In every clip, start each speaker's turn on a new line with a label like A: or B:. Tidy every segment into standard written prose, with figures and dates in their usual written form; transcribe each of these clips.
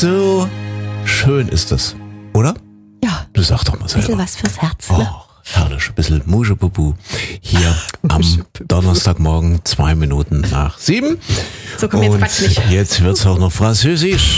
A: So schön ist es, oder?
B: Ja.
A: Du sag doch mal selber.
B: Ein bisschen was fürs Herz, ne?
A: Oh, herrlich. Ein bisschen Muschebubu hier am Donnerstagmorgen, 2 Minuten nach 7.
B: So, komm, jetzt quatsch nicht.
A: Jetzt wird's auch noch französisch.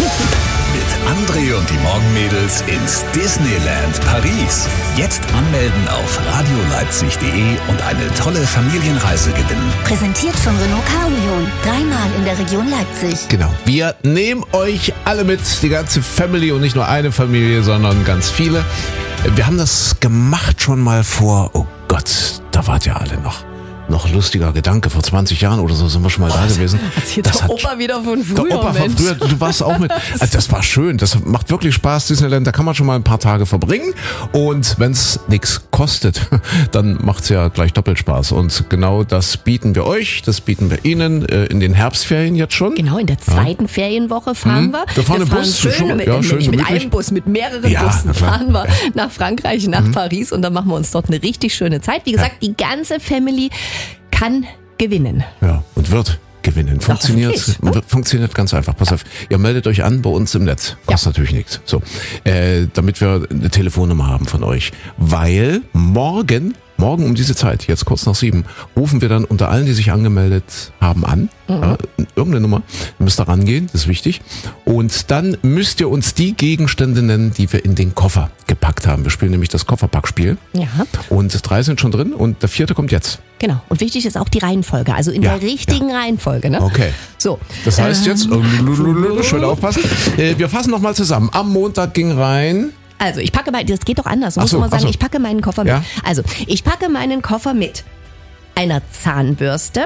C: Mit André und die Morgenmädels ins Disneyland Paris. Jetzt anmelden auf radioleipzig.de und eine tolle Familienreise gewinnen.
D: Präsentiert von Renault Car-Union. 3-mal in der Region Leipzig.
A: Genau. Wir nehmen euch alle mit, die ganze Family und nicht nur eine Familie, sondern ganz viele. Wir haben das gemacht schon mal vor, oh Gott, da wart ihr alle noch lustiger Gedanke. Vor 20 Jahren oder so sind wir schon mal da gewesen.
B: Das hat Opa wieder von früher,
A: der Opa von früher, du warst auch mit. Also das war schön. Das macht wirklich Spaß, Disneyland. Da kann man schon mal ein paar Tage verbringen. Und wenn es nichts kostet, dann macht's ja gleich doppelt Spaß. Und genau das bieten wir euch. Das bieten wir Ihnen in den Herbstferien jetzt schon.
B: Genau, in der zweiten Ferienwoche fahren wir.
A: Wir fahren im Bus.
B: Schön, mit einem Bus, mit mehreren Bussen fahren wir nach Frankreich, nach Paris. Und dann machen wir uns dort eine richtig schöne Zeit. Wie gesagt, die ganze Family kann gewinnen.
A: Ja, und wird gewinnen. Funktioniert ganz einfach. Pass auf, ihr meldet euch an bei uns im Netz. Kostet natürlich nichts. So, damit wir eine Telefonnummer haben von euch. Weil morgen um diese Zeit, jetzt kurz nach 7, rufen wir dann unter allen, die sich angemeldet haben, an. Ja, irgendeine Nummer. Ihr müsst da rangehen, das ist wichtig. Und dann müsst ihr uns die Gegenstände nennen, die wir in den Koffer gepackt haben. Wir spielen nämlich das Kofferpackspiel. Ja. Und 3 sind schon drin und der 4. kommt jetzt.
B: Genau. Und wichtig ist auch die Reihenfolge. Also in der richtigen Reihenfolge. Ne?
A: Okay.
B: So.
A: Das heißt jetzt, schön aufpassen. Wir fassen nochmal zusammen. Am Montag ging rein.
B: Also, ich packe das geht doch anders. Ich ich packe meinen Koffer mit. Also, ich packe meinen Koffer mit einer Zahnbürste.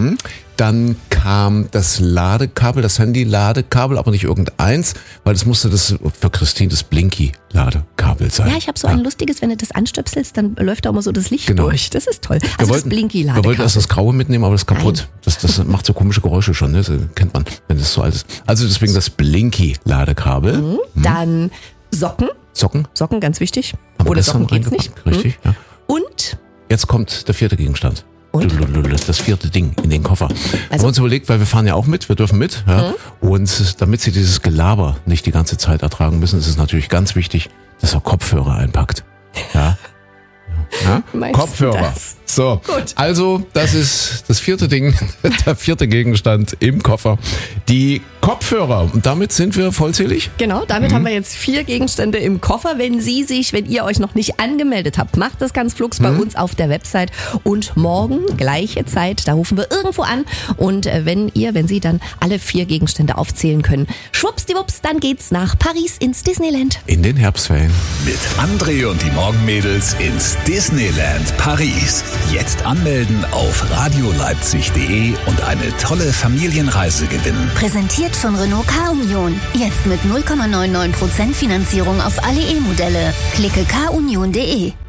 A: Dann kam das Ladekabel, das Handy-Ladekabel, aber nicht irgendeins, weil das musste für Christine das Blinky-Ladekabel sein.
B: Ja, ich habe so ein lustiges, wenn du das anstöpselst, dann läuft da immer so das Licht durch. Das ist toll. Also das Blinky-Ladekabel.
A: Wir wollten erst das Graue mitnehmen, aber das ist kaputt. Das macht so komische Geräusche schon, ne? Das kennt man, wenn das so alt ist. Also deswegen das Blinky-Ladekabel.
B: Dann Socken, ganz wichtig.
A: Aber
B: ohne Socken geht's nicht.
A: Richtig, ja.
B: Und?
A: Jetzt kommt der 4. Gegenstand.
B: Und?
A: Das 4. Ding in den Koffer. Wir haben uns überlegt, weil wir fahren ja auch mit, wir dürfen mit. Ja? Und damit sie dieses Gelaber nicht die ganze Zeit ertragen müssen, ist es natürlich ganz wichtig, dass er Kopfhörer einpackt. Ja? Kopfhörer. So, gut. Also das ist das 4. Ding, der 4. Gegenstand im Koffer. Die Kopfhörer. Und damit sind wir vollzählig?
B: Genau, damit haben wir jetzt 4 Gegenstände im Koffer. Wenn ihr euch noch nicht angemeldet habt, macht das ganz flugs bei uns auf der Website. Und morgen, gleiche Zeit, da rufen wir irgendwo an. Und wenn Sie dann alle 4 Gegenstände aufzählen können, schwuppsdiwupps, dann geht's nach Paris ins Disneyland.
A: In den Herbstferien.
C: Mit André und die Morgenmädels ins Disneyland Paris. Jetzt anmelden auf radioleipzig.de und eine tolle Familienreise gewinnen.
D: Präsentiert von Renault Car-Union. Jetzt mit 0,99% Finanzierung auf alle E-Modelle. Klicke carunion.de.